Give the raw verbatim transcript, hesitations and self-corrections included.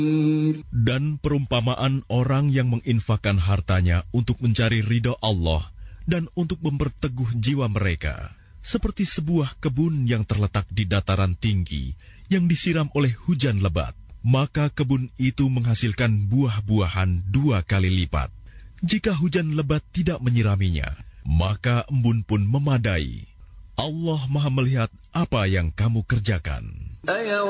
Dan perumpamaan orang yang menginfakkan hartanya untuk mencari ridha Allah dan untuk memperteguh jiwa mereka, seperti sebuah kebun yang terletak di dataran tinggi yang disiram oleh hujan lebat. Maka kebun itu menghasilkan buah-buahan dua kali lipat. Jika hujan lebat tidak menyiraminya, maka embun pun memadai. Allah Maha melihat apa yang kamu kerjakan.